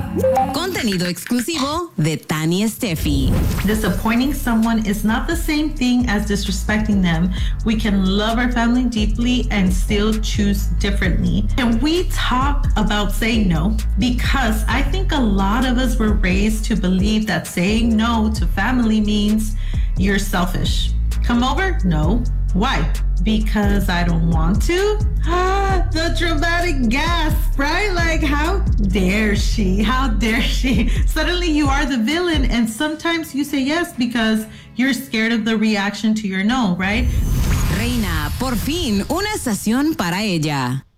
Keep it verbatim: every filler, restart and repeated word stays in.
Contenido exclusivo de Tani Steffi. Disappointing someone is not the same thing as disrespecting them. We can love our family deeply and still choose differently. And we talk about saying no because I think a lot of us were raised to believe that saying no to family means you're selfish. Come over? No. Why? Because I don't want to? Ah, the dramatic gasp, right? Like, how dare she? How dare she? Suddenly you are the villain, and sometimes you say yes because you're scared of the reaction to your no, right? Reina, por fin, una estación para ella.